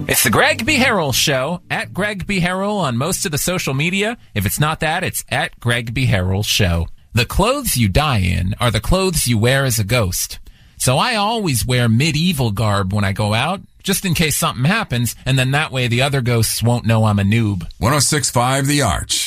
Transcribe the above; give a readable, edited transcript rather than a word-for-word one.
It's the Greg B. Harrell Show, at Greg B. Harrell on most of the social media. If it's not that, it's at Greg B. Harrell Show. The clothes you die in are the clothes you wear as a ghost. So I always wear medieval garb when I go out, just in case something happens, and then that way the other ghosts won't know I'm a noob. 106.5 The Arch.